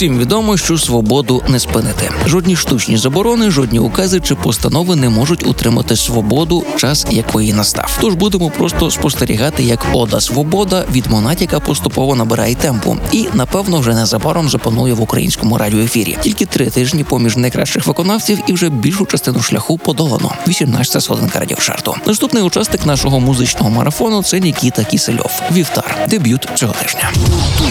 Усім відомо, що свободу не спинити. Жодні штучні заборони, жодні укази чи постанови не можуть утримати свободу, час якої настав. Тож будемо просто спостерігати, як ода «Свобода» від Монатіка поступово набирає темпу і, напевно, вже незабаром запанує в українському радіоефірі. Тільки 3 тижні поміж найкращих виконавців і вже більшу частину шляху подолано. 18-та сходинка радіошарту. Наступний учасник нашого музичного марафону – це Нікіта Кісельов. «Вівтар» – дебют цього тижня.